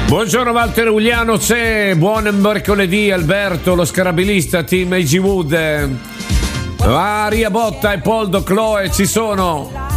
Buongiorno Walter Uliano, c'è buon mercoledì Alberto, lo scarabilista, team AG Wood, Maria Botta e Poldo Chloe ci sono.